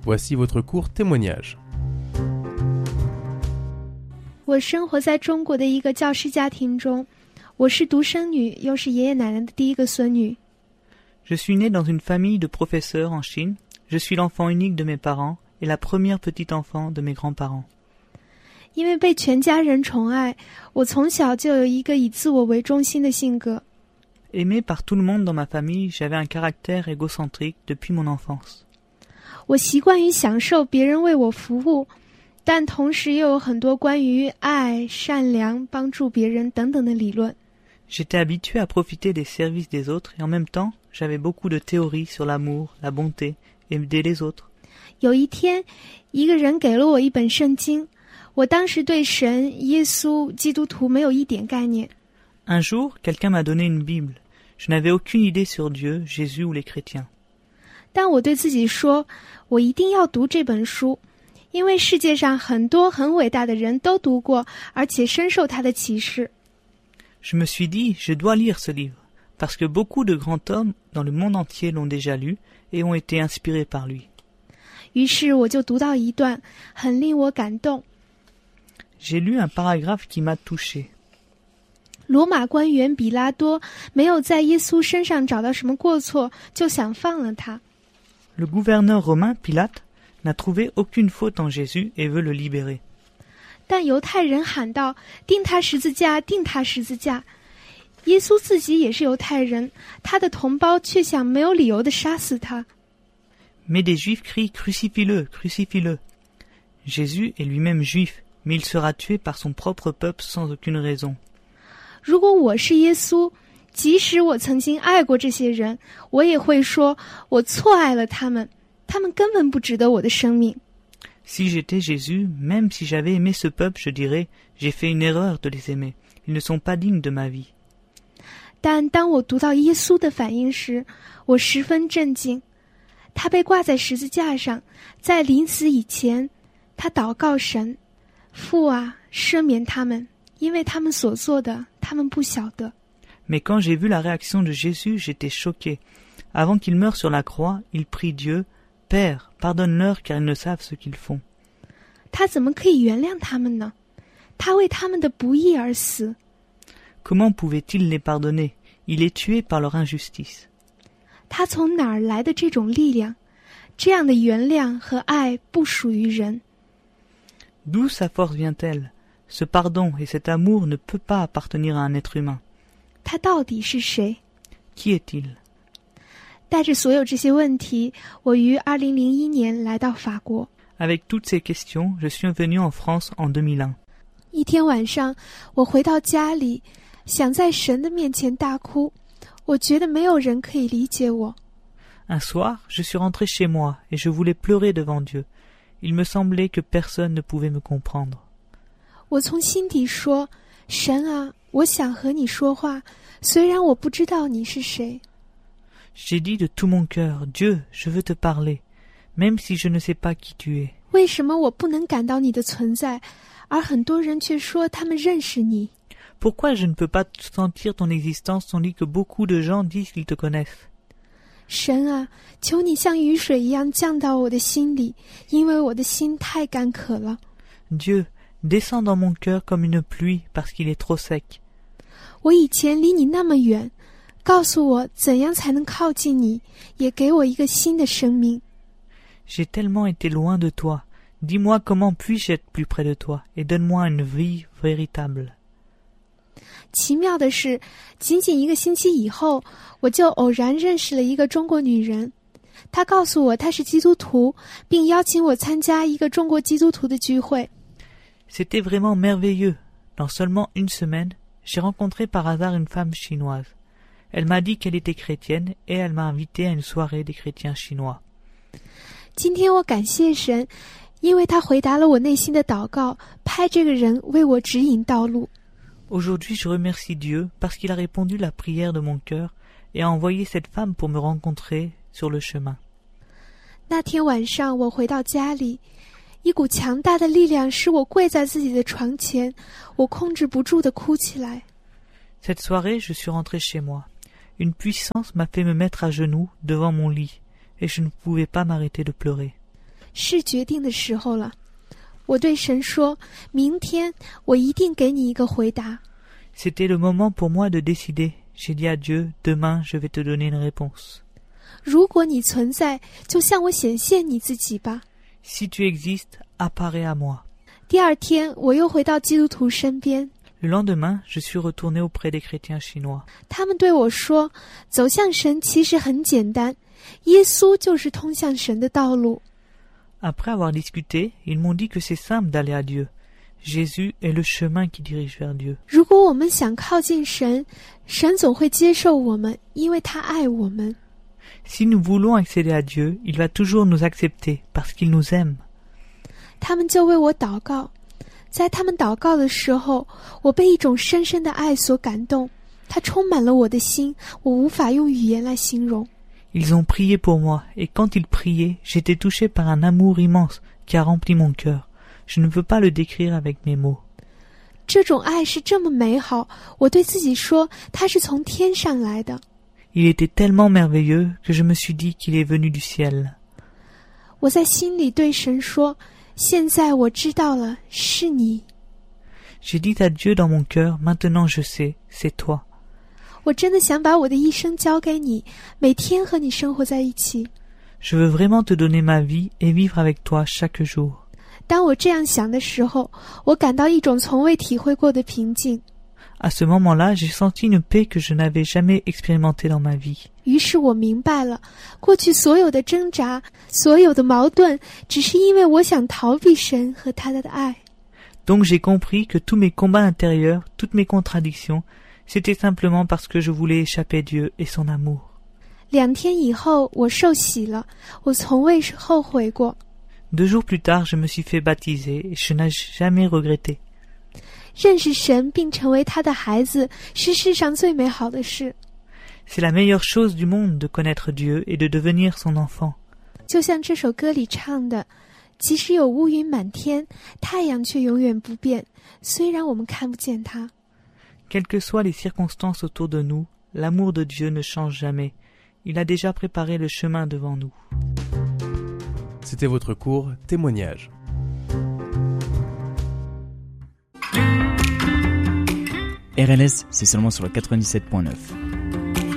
Voici votre court témoignage. 我生活在中国的一个教师家庭中，我是独生女，又是爷爷奶奶的第一个孙女。 Je suis né dans une famille de professeurs en Chine. Je suis l'enfant unique de mes parents et la première petite enfant de mes grands-parents. 因为被全家人宠爱，我从小就有一个以自我为中心的性格。 Aimé par tout le monde dans ma famille, j'avais un caractère égocentrique depuis mon enfance. 我习惯于享受别人为我服务，但同时又有很多关于爱、善良、帮助别人等等的理论。 J'étais habitué à profiter des services des autres et en même temps, j'avais beaucoup de théories sur l'amour, la bonté et aider les autres. 有一天，一个人给了我一本圣经，我当时对神、耶稣、基督徒没有一点概念。 Un jour, quelqu'un m'a donné une Bible. Je n'avais aucune idée sur Dieu, Jésus ou les chrétiens. 但我对自己说，我一定要读这本书，因为世界上很多很伟大的人都读过，而且深受他的启示。 Je me suis dit, je dois lire ce livre, parce que beaucoup de grands hommes dans le monde entier l'ont déjà lu et ont été inspirés par lui. 于是我就读到一段，很令我感动。 J'ai lu un paragraphe qui m'a touché. 罗马官员比拉多没有在耶稣身上找到什么过错，就想放了他。 Le gouverneur romain Pilate n'a trouvé aucune faute en Jésus et veut le libérer. 但犹太人喊道：“钉他十字架，钉他十字架！”耶稣自己也是犹太人，他的同胞却想没有理由地杀死他。 Mais des Juifs crient « Crucifie-le, crucifie-le ». Jésus est lui-même juif, mais il sera tué par son propre peuple sans aucune raison. 如果我是耶稣，即使我曾经爱过这些人，我也会说，我错爱了他们，他们根本不值得我的生命。 Si j'étais Jésus, même si j'avais aimé ce peuple, je dirais « J'ai fait une erreur de les aimer. Ils ne sont pas dignes de ma vie. » 但当我读到耶稣的反应时，我十分震惊。他被挂在十字架上，在临死以前，他祷告神：“父啊，赦免他们，因为他们所做的，他们不晓得。” Mais quand j'ai vu la réaction de Jésus, j'étais choqué. Avant qu'il meure sur la croix, il prie Dieu « Père, pardonne-leur car ils ne savent ce qu'ils font. » 他怎么可以原谅他们呢？他为他们的不义而死。 Comment pouvait-il les pardonner? Il est tué par leur injustice. 他从哪儿来的这种力量？这样的原谅和爱不属于人。 D'où sa force vient-elle? Ce pardon et cet amour ne peut pas appartenir à un être humain. 他到底是谁？ Qui est-il? 带着所有这些问题，我于2001年来到法国。 Avec toutes ces questions, je suis venu en France en 2001. 一天晚上，我回到家里，想在神的面前大哭。我觉得没有人可以理解我。 Un soir, je suis rentré chez moi et je voulais pleurer devant Dieu. Il me semblait que personne ne pouvait me comprendre. 我从心底说：“神啊，我想和你说话，虽然我不知道你是谁。” J'ai dit de tout mon cœur, Dieu, je veux te parler, même si je ne sais pas qui tu es. 为什么我不能感到你的存在，而很多人却说他们认识你？ Pourquoi je ne peux pas sentir ton existence tandis que beaucoup de gens disent qu'ils te connaissent? 神啊，求你像雨水一样降到我的心里，因为我的心太干渴了。 Dieu, descends dans mon cœur comme une pluie parce qu'il est trop sec. 我以前离你那么远，告诉我怎样才能靠近你，也给我一个新的生命。 J'ai tellement été loin de toi. Dis-moi comment puis-je être plus près de toi et donne-moi une vie véritable. 奇妙的是，仅仅一个星期以后，我就偶然认识了一个中国女人。她告诉我她是基督徒，并邀请我参加一个中国基督徒的聚会。 C'était vraiment merveilleux. Dans seulement une semaine, j'ai rencontré par hasard une femme chinoise. Elle m'a dit qu'elle était chrétienne et elle m'a invité à une soirée des chrétiens chinois. 今天我感谢神，因为他回答了我内心的祷告，派这个人为我指引道路。 Aujourd'hui, je remercie Dieu parce qu'il a répondu la prière de mon cœur et a envoyé cette femme pour me rencontrer sur le chemin. 那天晚上，我回到家里，一股强大的力量使我跪在自己的床前，我控制不住地哭起来。 Cette soirée, je suis rentré chez moi. Une puissance m'a fait me mettre à genoux devant mon lit et je ne pouvais pas m'arrêter de pleurer. 是决定的时候了。我对神说，明天我一定给你一个回答。 C'était le moment pour moi de décider. J'ai dit à Dieu, demain je vais te donner une réponse. 如果你存在，就向我显现你自己吧。 Si tu existes, apparais à moi. 第二天，我又回到基督徒身边， Le lendemain, je suis retourné auprès des chrétiens chinois. 他们对我说，走向神其实很简单，耶稣就是通向神的道路。 Après avoir discuté, ils m'ont dit que c'est simple d'aller à Dieu. Jésus est le chemin qui dirige vers Dieu. 如果我们想靠近神，神总会接受我们，因为他爱我们。 Si nous voulons accéder à Dieu, il va toujours nous accepter parce qu'il nous aime. 他们就为我祷告，在他们祷告的时候，我被一种深深的爱所感动，它充满了我的心，我无法用语言来形容。 Ils ont prié pour moi, et quand ils priaient, j'étais touché par un amour immense qui a rempli mon cœur. Je ne peux pas le décrire avec mes mots. 这种爱是这么美好，我对自己说，它是从天上来的。 Il était tellement merveilleux que je me suis dit qu'il est venu du ciel. 我在心里对神说，现在我知道了，是你。 J'ai dit à Dieu dans mon cœur, maintenant je sais, c'est toi. 我真的想把我的一生交给你，每天和你生活在一起。 Je veux vraiment te donner ma vie et vivre avec toi chaque jour. 当我这样想的时候，我感到一种从未体会过的平静。 À ce moment-là, j'ai senti une paix que je n'avais jamais expérimentée dans ma vie. 于是我明白了，过去所有的挣扎，所有的矛盾，只是因为我想逃避神和他的爱。 Donc j'ai compris que tous mes combats intérieurs, toutes mes contradictions, c'était simplement parce que je voulais échapper Dieu et son amour. 2天以后，我受洗了，我从未后悔过。 2 jours plus tard, je me suis fait baptiser et je n'ai jamais regretté. 认识神并成为他的孩子，是世上最美好的事。 C'est la meilleure chose du monde de connaître Dieu et de devenir son enfant. 就像这首歌里唱的，即使有乌云满天，太阳却永远不变，虽然我们看不见它。 Quelles que soient les circonstances autour de nous, l'amour de Dieu ne change jamais. Il a déjà préparé le chemin devant nous. C'était votre cours Témoignage. RLS, c'est seulement sur le 97.9.